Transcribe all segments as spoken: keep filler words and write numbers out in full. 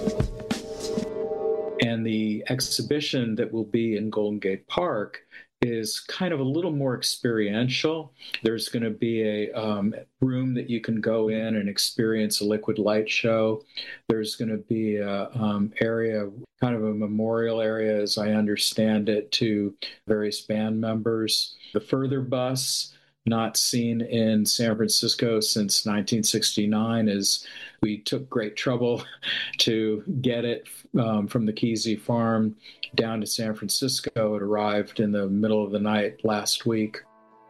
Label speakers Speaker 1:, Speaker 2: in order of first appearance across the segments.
Speaker 1: And the exhibition that will be in Golden Gate Park is kind of a little more experiential. There's going to be a um, room that you can go in and experience a liquid light show. There's going to be a um, area, kind of a memorial area, as I understand it, to various band members. The Further bus, not seen in San Francisco since nineteen sixty-nine, is we took great trouble to get it um, from the Kesey farm down to San Francisco. It arrived in the middle of the night last week.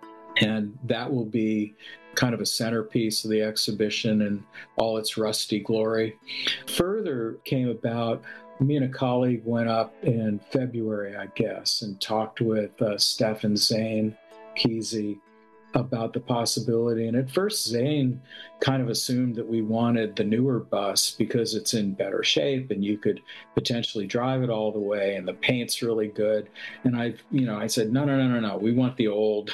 Speaker 1: And that will be kind of a centerpiece of the exhibition in all its rusty glory. Further came about, me and a colleague went up in February, I guess, and talked with uh, Steph and Zane Kesey about the possibility. And at first, Zane kind of assumed that we wanted the newer bus because it's in better shape and you could potentially drive it all the way and the paint's really good. And I, you know, I said, no, no, no, no, no. We want the old,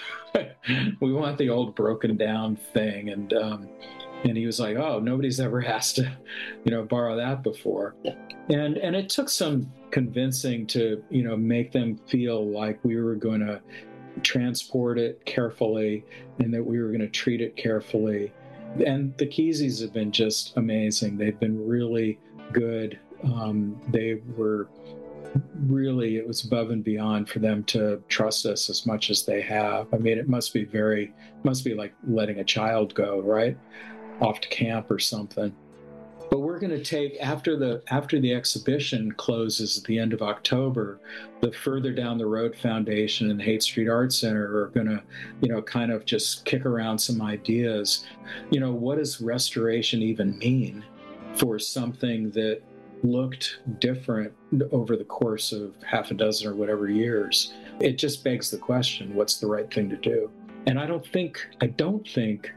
Speaker 1: we want the old broken down thing. And, um, and he was like, oh, nobody's ever asked to, you know, borrow that before. And, and it took some convincing to, you know, make them feel like we were going to transport it carefully and that we were going to treat it carefully. And the Keseys have been just amazing. They've been really good. Um, they were really, it was above and beyond for them to trust us as much as they have. I mean, it must be very, must be like letting a child go, right? Off to camp or something. But we're going to take, after the after the exhibition closes at the end of October, the Further Down the Road Foundation and the Haight Street Art Center are going to, you know, kind of just kick around some ideas. You know, what does restoration even mean for something that looked different over the course of half a dozen or whatever years? It just begs the question, what's the right thing to do? And I don't think, I don't think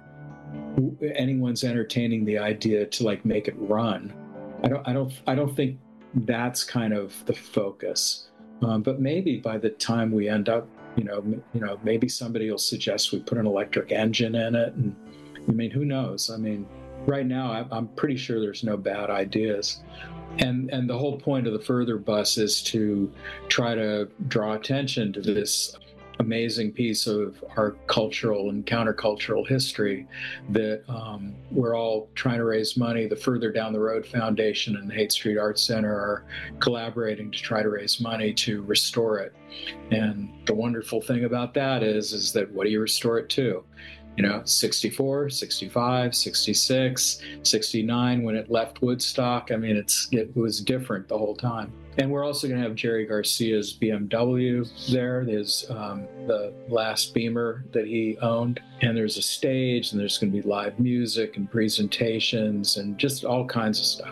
Speaker 1: anyone's entertaining the idea to like make it run. I don't, I don't, I don't think that's kind of the focus. Um, but maybe by the time we end up, you know, m- you know, maybe somebody will suggest we put an electric engine in it. And I mean, who knows? I mean, right now, I, I'm pretty sure there's no bad ideas. And and the whole point of the Further bus is to try to draw attention to this amazing piece of our cultural and countercultural history that um, we're all trying to raise money. The Further Down the Road Foundation and the Haight Street Art Center are collaborating to try to raise money to restore it. And the wonderful thing about that is, is that what do you restore it to? You know, sixty-four, sixty-five, sixty-six, sixty-nine, when it left Woodstock. I mean, it's it was different the whole time. And we're also going to have Jerry Garcia's B M W there. There's um, the last Beamer that he owned. And there's a stage, and there's going to be live music and presentations and just all kinds of stuff.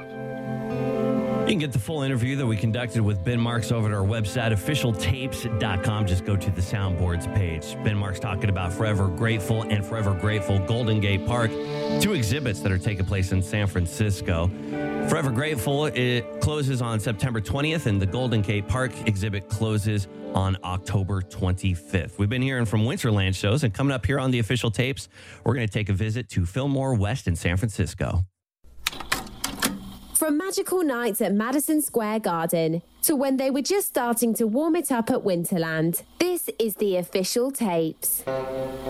Speaker 2: You can get the full interview that we conducted with Ben Marks over at our website, official tapes dot com. Just go to the Soundboards page. Ben Marks talking about Forever Grateful and Forever Grateful Golden Gate Park, two exhibits that are taking place in San Francisco. Forever Grateful, it closes on September twentieth, and the Golden Gate Park exhibit closes on October twenty-fifth. We've been hearing from Winterland shows, and coming up here on the Official Tapes, we're going to take a visit to Fillmore West in San Francisco.
Speaker 3: From magical nights at Madison Square Garden to when they were just starting to warm it up at Winterland, this is the Official Tapes.